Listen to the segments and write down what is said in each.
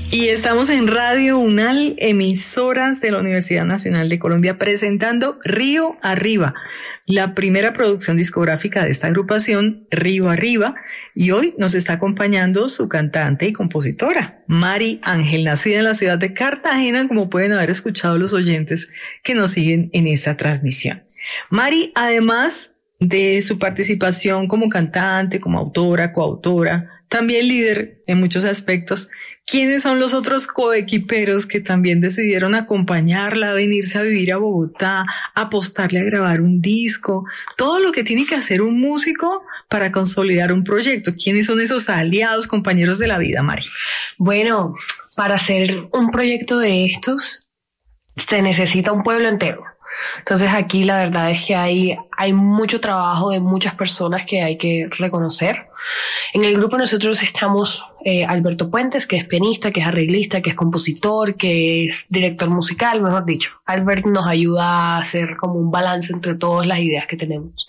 Y estamos en Radio UNAL, emisoras de la Universidad Nacional de Colombia, presentando Río Arriba, la primera producción discográfica de esta agrupación, Río Arriba, y hoy nos está acompañando su cantante y compositora, Mari Ángel, nacida en la ciudad de Cartagena, como pueden haber escuchado los oyentes que nos siguen en esta transmisión. Mari, además de su participación como cantante, como autora, coautora, también líder en muchos aspectos, ¿quiénes son los otros coequiperos que también decidieron acompañarla, venirse a vivir a Bogotá, apostarle a grabar un disco? Todo lo que tiene que hacer un músico para consolidar un proyecto. ¿Quiénes son esos aliados, compañeros de la vida, Mari? Bueno, para hacer un proyecto de estos, se necesita un pueblo entero. Entonces aquí la verdad es que hay mucho trabajo de muchas personas que hay que reconocer. En el grupo nosotros estamos Alberto Puentes, que es pianista, que es arreglista, que es compositor, que es director musical, mejor dicho. Albert nos ayuda a hacer como un balance entre todas las ideas que tenemos.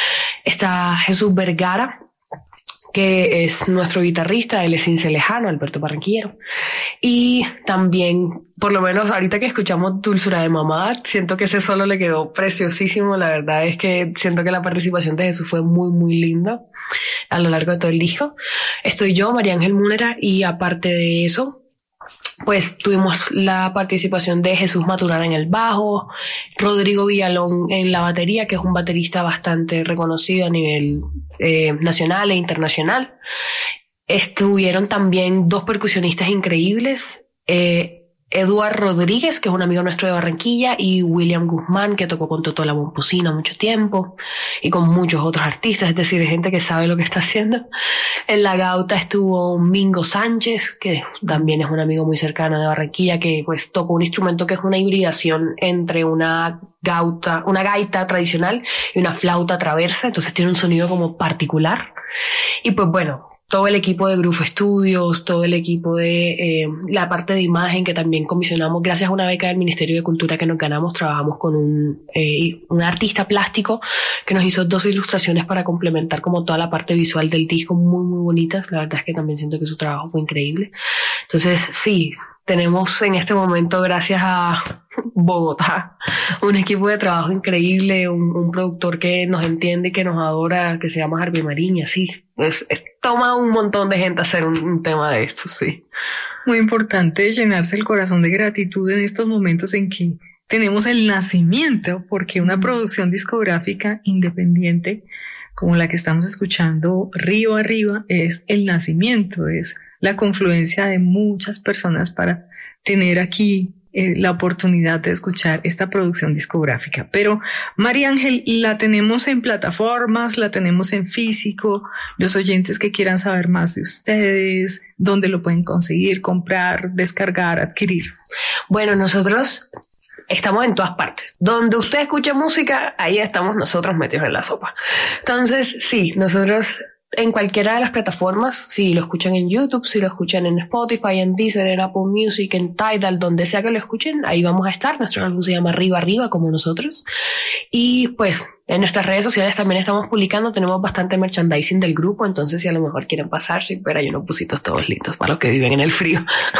Está Jesús Vergara, que es nuestro guitarrista, él es cincelejano, Alberto Barranquillero. Y también, por lo menos ahorita que escuchamos Dulzura de Mamá, siento que ese solo le quedó preciosísimo. La verdad es que siento que la participación de Jesús fue muy, muy linda a lo largo de todo el disco. Estoy yo, María Ángel Múnera, y aparte de eso, pues tuvimos la participación de Jesús Maturana en el bajo, Rodrigo Villalón en la batería, que es un baterista bastante reconocido a nivel nacional e internacional. Estuvieron también dos percusionistas increíbles, Eduard Rodríguez, que es un amigo nuestro de Barranquilla, y William Guzmán, que tocó con Totó la Momposina mucho tiempo, y con muchos otros artistas, es decir, gente que sabe lo que está haciendo. En la gauta estuvo Mingo Sánchez, que también es un amigo muy cercano de Barranquilla, que pues tocó un instrumento que es una hibridación entre una gaita tradicional y una flauta traversa, entonces tiene un sonido como particular. Y pues bueno, todo el equipo de Groove Studios, todo el equipo de la parte de imagen que también comisionamos, gracias a una beca del Ministerio de Cultura que nos ganamos, trabajamos con un artista plástico que nos hizo 2 ilustraciones para complementar como toda la parte visual del disco, muy, muy bonitas. La verdad es que también siento que su trabajo fue increíble. Entonces, sí, tenemos en este momento, gracias a Bogotá, un equipo de trabajo increíble, un productor que nos entiende y que nos adora, que se llama Harvey Mariña, sí. Toma un montón de gente hacer un tema de esto, sí. Muy importante llenarse el corazón de gratitud en estos momentos en que tenemos el nacimiento, porque una producción discográfica independiente como la que estamos escuchando, Río Arriba, es el nacimiento, es la confluencia de muchas personas para tener aquí la oportunidad de escuchar esta producción discográfica. Pero María Ángel, la tenemos en plataformas, la tenemos en físico. Los oyentes que quieran saber más de ustedes, dónde lo pueden conseguir, comprar, descargar, adquirir. Bueno, nosotros estamos en todas partes. Donde usted escuche música, ahí estamos nosotros metidos en la sopa. Entonces, sí, nosotros en cualquiera de las plataformas, si lo escuchan en YouTube, si lo escuchan en Spotify, en Deezer, en Apple Music, en Tidal, donde sea que lo escuchen, ahí vamos a estar. Nuestro álbum se llama Arriba Arriba, como nosotros. Y pues en nuestras redes sociales también estamos publicando, tenemos bastante merchandising del grupo, entonces si a lo mejor quieren pasarse, pero hay unos busitos todos listos para los que viven en el frío.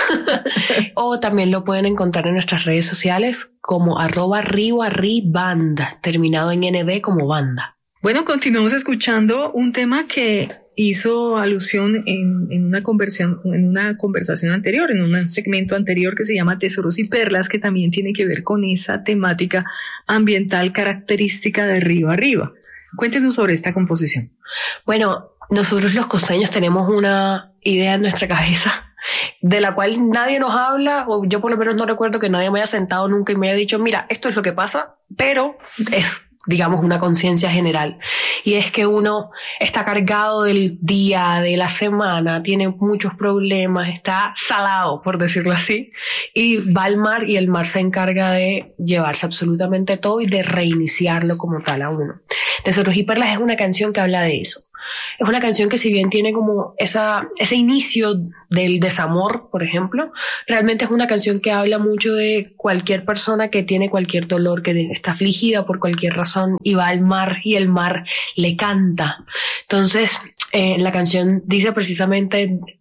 O también lo pueden encontrar en nuestras redes sociales como @RioArriBand, terminado en ND como banda. Bueno, continuamos escuchando un tema que hizo alusión en una conversación anterior, en un segmento anterior que se llama Tesoros y Perlas, que también tiene que ver con esa temática ambiental característica de Río Arriba. Cuéntenos sobre esta composición. Bueno, nosotros los costeños tenemos una idea en nuestra cabeza de la cual nadie nos habla, o yo por lo menos no recuerdo que nadie me haya sentado nunca y me haya dicho, mira, esto es lo que pasa, pero es, digamos, una conciencia general. Y es que uno está cargado del día, de la semana, tiene muchos problemas, está salado, por decirlo así, y va al mar y el mar se encarga de llevarse absolutamente todo y de reiniciarlo como tal a uno. Tesoros y Perlas es una canción que habla de eso. Es una canción que, si bien tiene como ese inicio del desamor, por ejemplo, realmente es una canción que habla mucho de cualquier persona que tiene cualquier dolor, que está afligida por cualquier razón y va al mar y el mar le canta. Entonces, la canción dice precisamente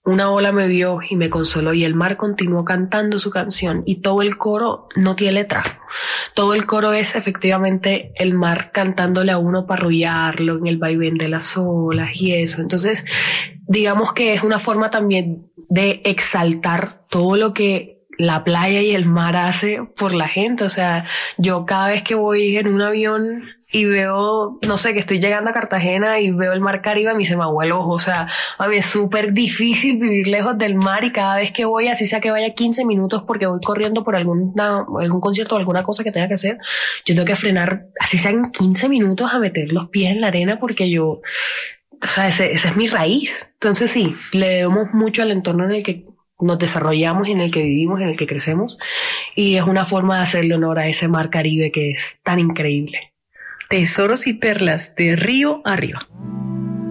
una ola me vio y me consoló y el mar continuó cantando su canción y todo el coro no tiene letra. Todo el coro es efectivamente el mar cantándole a uno para arrullarlo en el vaivén de las olas y eso. Entonces, digamos que es una forma también de exaltar todo lo que la playa y el mar hace por la gente. O sea, yo cada vez que voy en un avión y veo, no sé, que estoy llegando a Cartagena y veo el mar Caribe, a mí se me agua el ojo. O sea, a mí es súper difícil vivir lejos del mar y cada vez que voy, así sea que vaya 15 minutos porque voy corriendo por algún concierto o alguna cosa que tenga que hacer, yo tengo que frenar, así sean 15 minutos, a meter los pies en la arena porque yo, o sea, esa es mi raíz. Entonces sí, le debemos mucho al entorno en el que nos desarrollamos, en el que vivimos, en el que crecemos, y es una forma de hacerle honor a ese mar Caribe que es tan increíble. Tesoros y perlas de río arriba.